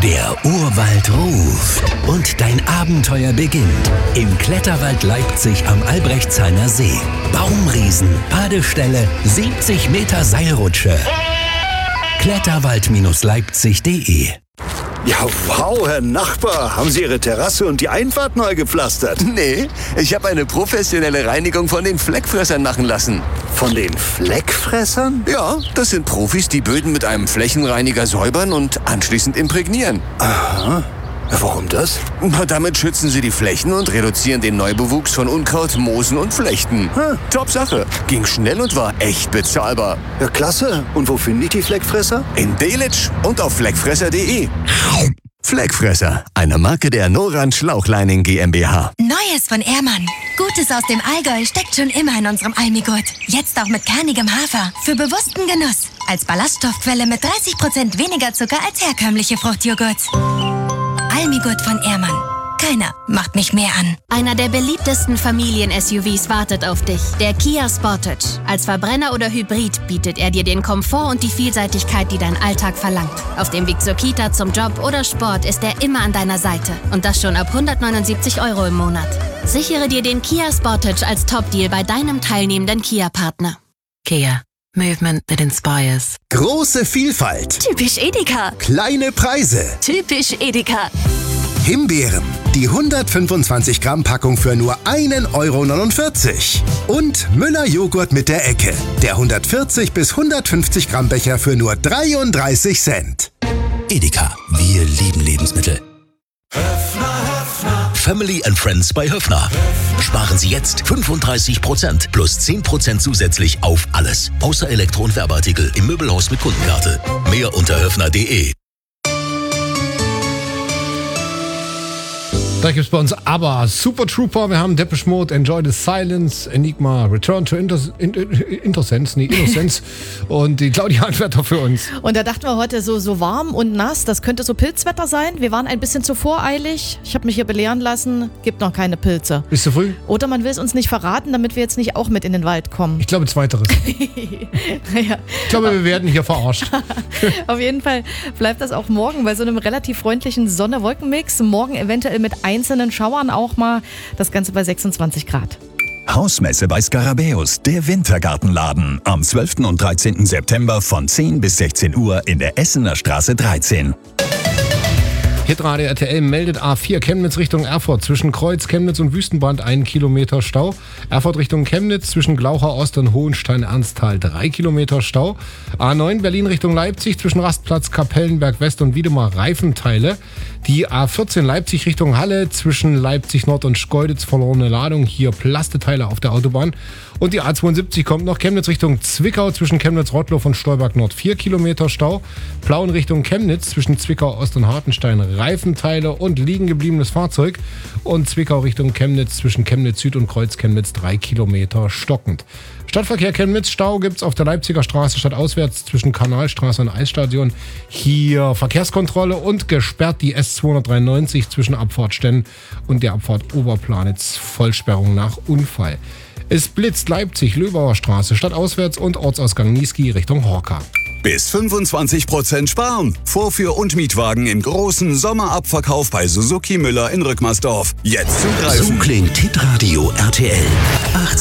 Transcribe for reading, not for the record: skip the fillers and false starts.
Der Urwald ruft und dein Abenteuer beginnt. Im Kletterwald Leipzig am Albrechtsheimer See. Baumriesen, Badestelle, 70 Meter Seilrutsche. Kletterwald-leipzig.de. Ja, wow, Herr Nachbar. Haben Sie Ihre Terrasse und die Einfahrt neu gepflastert? Nee, ich habe eine professionelle Reinigung von den Fleckfressern machen lassen. Von den Fleckfressern? Ja, das sind Profis, die Böden mit einem Flächenreiniger säubern und anschließend imprägnieren. Aha. Warum das? Damit schützen sie die Flächen und reduzieren den Neubewuchs von Unkraut, Moosen und Flechten. Top Sache. Ging schnell und war echt bezahlbar. Ja, klasse. Und wo finde ich die Fleckfresser? In Delitzsch und auf fleckfresser.de. Fleckfresser, eine Marke der Noran Schlauchleining GmbH. Neues von Ehrmann. Gutes aus dem Allgäu steckt schon immer in unserem Almigurt. Jetzt auch mit kernigem Hafer. Für bewussten Genuss. Als Ballaststoffquelle mit 30% weniger Zucker als herkömmliche Fruchtjoghurts. Almigurt von Ehrmann. Keiner macht mich mehr an. Einer der beliebtesten Familien-SUVs wartet auf dich. Der Kia Sportage. Als Verbrenner oder Hybrid bietet er dir den Komfort und die Vielseitigkeit, die dein Alltag verlangt. Auf dem Weg zur Kita, zum Job oder Sport ist er immer an deiner Seite. Und das schon ab 179 € im Monat. Sichere dir den Kia Sportage als Top-Deal bei deinem teilnehmenden Kia-Partner. Kia. Movement that inspires. Große Vielfalt. Typisch Edeka. Kleine Preise. Typisch Edeka. Himbeeren. Die 125 Gramm Packung für nur 1,49 €. Und Müller Joghurt mit der Ecke. Der 140 bis 150 Gramm Becher für nur 33 Cent. Edeka, wir lieben Lebensmittel. Family and Friends bei Höffner. Sparen Sie jetzt 35% plus 10% zusätzlich auf alles. Außer Elektro- und Werbeartikel im Möbelhaus mit Kundenkarte. Mehr unter höffner.de. Da gibt es bei uns aber Super Trooper, wir haben Depeche Mode, Enjoy the Silence, Enigma, Return to Innocence und die Claudia Anwärter für uns. Und da dachten wir heute so warm und nass, das könnte so Pilzwetter sein. Wir waren ein bisschen zu voreilig. Ich habe mich hier belehren lassen, gibt noch keine Pilze. Ist zu früh? Oder man will es uns nicht verraten, damit wir jetzt nicht auch mit in den Wald kommen. Ich glaube, Zweiteres. Naja. Ich glaube, wir werden hier verarscht. Auf jeden Fall bleibt das auch morgen bei so einem relativ freundlichen Sonne-Wolken-Mix. Morgen eventuell mit einzelnen Schauern auch mal. Das Ganze bei 26 Grad. Hausmesse bei Skarabäus, der Wintergartenladen. Am 12. und 13. September von 10 bis 16 Uhr in der Essener Straße 13. Hitradio RTL meldet A4 Chemnitz Richtung Erfurt. Zwischen Kreuz, Chemnitz und Wüstenbrand 1 Kilometer Stau. Erfurt Richtung Chemnitz zwischen Glaucher Ost und Hohenstein-Ernsthal 3 Kilometer Stau. A9 Berlin Richtung Leipzig zwischen Rastplatz, Kapellenberg West und Wiedemar Reifenteile. Die A14 Leipzig Richtung Halle zwischen Leipzig Nord und Schkeuditz verlorene Ladung. Hier Plasteteile auf der Autobahn. Und die A72 kommt noch Chemnitz Richtung Zwickau zwischen Chemnitz-Rottloff und Stolberg Nord 4 Kilometer Stau. Plauen Richtung Chemnitz zwischen Zwickau Ost und Hartenstein Reifenteile und liegen gebliebenes Fahrzeug. Und Zwickau Richtung Chemnitz zwischen Chemnitz Süd und Kreuz Chemnitz 3 Kilometer stockend. Stadtverkehr Chemnitz, Stau gibt's auf der Leipziger Straße stadtauswärts zwischen Kanalstraße und Eisstadion. Hier Verkehrskontrolle und gesperrt die S293 zwischen Abfahrt Stenn und der Abfahrt Oberplanitz. Vollsperrung nach Unfall. Es blitzt Leipzig, Löbauer Straße, stadtauswärts und Ortsausgang Niesky Richtung Horka. Bis 25% sparen. Vorführ- und Mietwagen im großen Sommerabverkauf bei Suzuki Müller in Rückmersdorf. Jetzt zugreifen. So klingt Hitradio RTL. 18